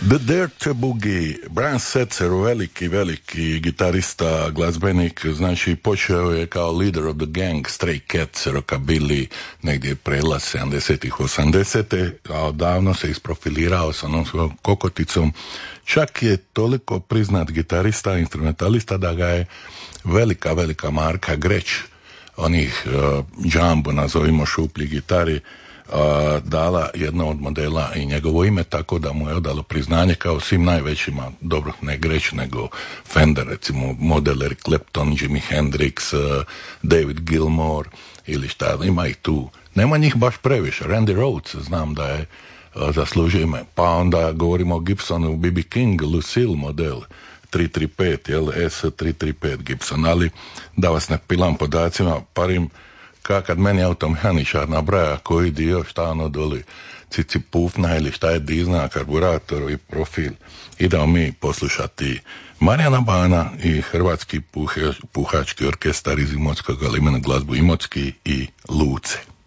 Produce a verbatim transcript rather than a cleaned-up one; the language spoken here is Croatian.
The Dirty Boogie, Brian Setzer, veliki, veliki gitarista, glazbenik, znači počeo je kao leader of the gang, Stray Cats, rockabilly, negdje prela sedamdesetih, osamdesetih, a odavno se isprofilirao sa onom svojom kokoticom. Čak je toliko priznat gitarista, instrumentalista, da ga je velika, velika marka Greć, onih uh, jumbo, nazovimo šuplji gitari, Uh, dala jedna od modela i njegovo ime, tako da mu je odalo priznanje kao svim najvećima, dobro, ne Greć, nego Fender, recimo model Eric Clapton, Jimi Hendrix, uh, David Gilmour ili šta, ima ih tu. Nema njih baš previše. Randy Rhoads, znam da je uh, zaslužio ime. Pa onda govorimo o Gibsonu, B B King, Lucille model, tri tri pet, jel, S tri tri pet Gibson, ali da vas ne pilam podacima, parim ka kad meni automehaničar nabraja koji dio, šta ono doli, cici pufna ili šta je dizna, karburator i profil. Idemo mi poslušati Marijana Bana i Hrvatski puhe, puhački orkestar iz Imotskog, ali imena glazbu Imotski i Luce.